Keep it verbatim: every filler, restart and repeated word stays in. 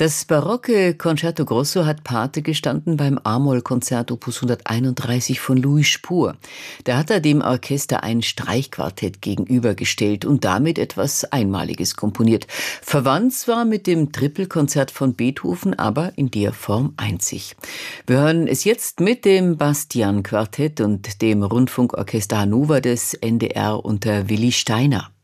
Das barocke Concerto Grosso hat Pate gestanden beim A-Moll-Konzert Opus hunderteinunddreißig von Louis Spohr. Da hat er dem Orchester ein Streichquartett gegenübergestellt und damit etwas Einmaliges komponiert. Verwandt zwar mit dem Trippelkonzert von Beethoven, aber in der Form einzig. Wir hören es jetzt mit dem Bastian-Quartett und dem Rundfunkorchester Hannover des N D R unter Willi Steiner.